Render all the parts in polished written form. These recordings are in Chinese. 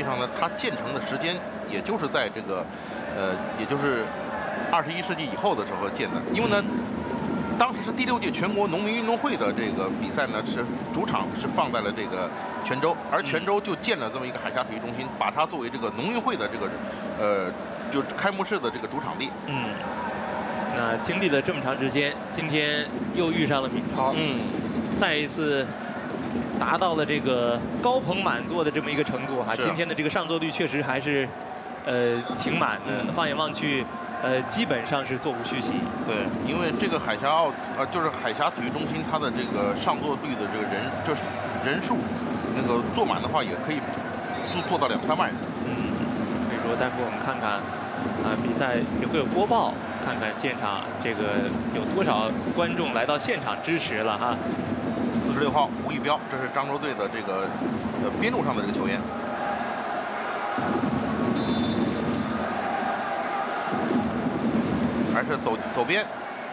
上呢，它建成的时间也就是在这个，也就是21世纪以后的时候建的。因为呢，当时是第6届全国农民运动会的这个比赛呢，是主场是放在了这个泉州，而泉州就建了这么一个海峡体育中心，把它作为这个农运会的这个，就开幕式的这个主场地。 那经历了这么长时间，今天又遇上了闵超，再一次达到了这个高朋满座的这么一个程度哈。今天的这个上座率确实还是挺满的，放眼望去。基本上是座无虚席。 对，因为这个就是海峡体育中心，它的这个上座率的这个就是人数，那个坐满的话也可以坐到2、3万人。 所以说待会儿我们看看比赛也会有播报，看看现场这个有多少观众来到现场支持了哈。 46号吴亦彪，这是漳州队的这个边路上的这个球员。还是走边，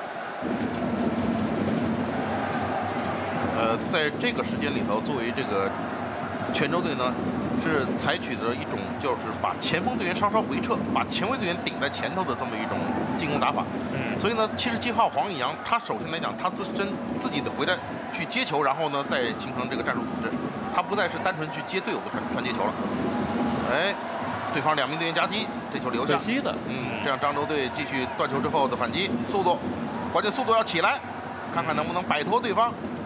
在这个时间里头，作为这个泉州队呢，是采取的一种就是把前锋队员稍稍回撤，把前卫队员顶在前头的这么一种进攻打法。所以呢，77号黄以阳，他首先来讲，他自己的回来去接球，然后呢再形成这个战术组织，他不再是单纯去接队友的传接球了。对方2名队员夹击，这球留下。 可惜的。 这样漳州队继续断球之后的反击速度，关键速度要起来，看看能不能摆脱对方。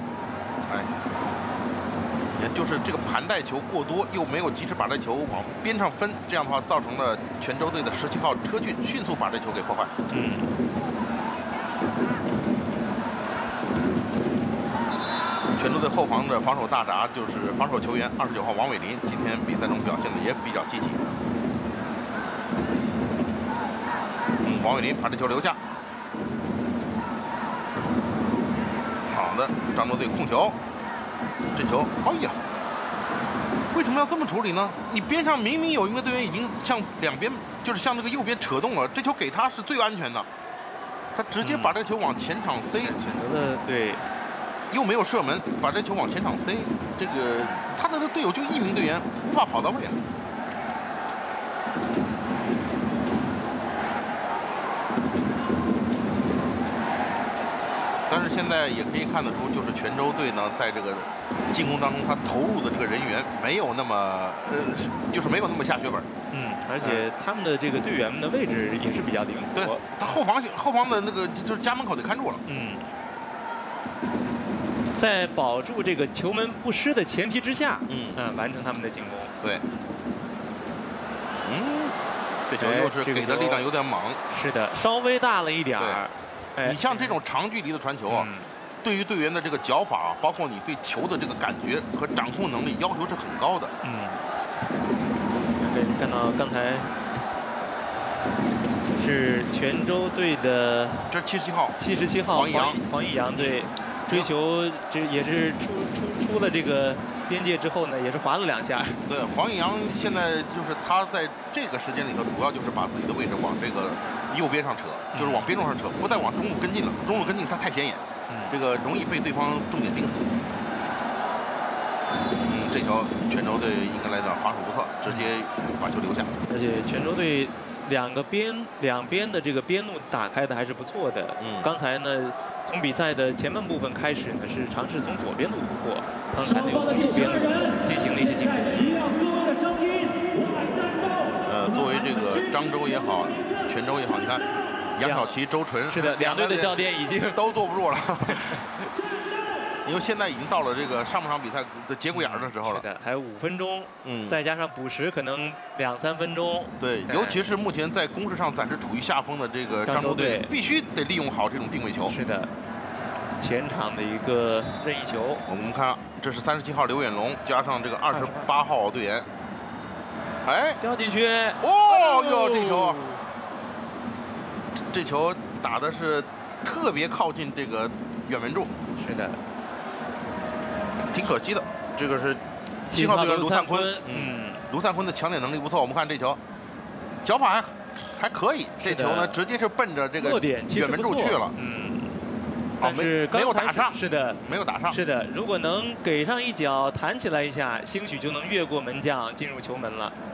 也就是这个盘带球过多，又没有及时把这球往边上分，这样的话造成了泉州队的17号车俊迅速把这球给破坏。泉州队后防的防守大闸就是防守球员29号王伟林，今天比赛中表现的也比较积极。王伟林把这球留下。好的，漳州队控球，这球，哎呀，为什么要这么处理呢？你边上明明有一个队员已经向两边，就是向这个右边扯动了，这球给他是最安全的，他直接把这球往前场塞， 选择了对， 又没有射门，把这球往前场塞，这个他的队友就1名队员无法跑到位啊。但是现在也可以看得出，就是泉州队呢，在这个进攻当中，他投入的这个人员没有那么就是没有那么下血本。 而且他们的这个队员们的位置也是比较灵活。 对，他后防的那个就是家门口得看住了。 在保住这个球门不失的前提之下，完成他们的进攻。 对。这球又是给的力量有点猛。 是的，稍微大了一点儿。 你像这种长距离的传球啊，对于队员的这个脚法，包括你对球的这个感觉和掌控能力要求是很高的。 对，看到刚才是泉州队的， 这是77号黄以阳队追求，这也是出了这个边界之后呢，也是滑了2下。 对，黄以阳现在就是他在这个时间里头，主要就是把自己的位置往这个右边上扯，就是往边路上扯，不再往中路跟进了。中路跟进他太显眼，这个容易被对方重点盯死。这球泉州队应该来讲防守不错，直接把球留下。 而且泉州队两边的这个边路打开的还是不错的。刚才呢，从比赛的前半部分开始呢，是尝试从左边路突破，刚才呢又从右边路进行了一些进攻。 作为这个漳州也好，泉州也好，你看杨晓琪、周纯是的，2队的教练已经都坐不住了。因为现在已经到了这个上半场比赛的节骨眼的时候了。 是的，还有5分钟，再加上补时，可能2、3分钟。 对，尤其是目前在攻势上暂时处于下风的这个漳州队，必须得利用好这种定位球。 是的，前场的一个任意球。 我们看，这是37号刘远龙加上这个28号队员， 掉进去。 这球打的是特别靠近这个远门柱。 是的。 挺可惜的，这个是7号队员卢灿坤，卢灿坤的抢点能力不错。我们看这球，脚法还可以，这球呢直接是奔着这个远门柱去了， 但是没有打上， 是的， 没有打上， 是的。如果能给上一脚，弹起来一下，兴许就能越过门将进入球门了。